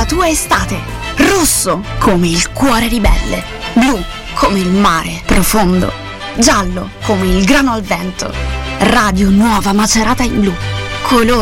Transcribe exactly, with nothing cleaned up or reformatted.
tua estate. Rosso come il cuore ribelle. Blu come il mare profondo. Giallo come il grano al vento. Radio Nuova Macerata in blu. Colore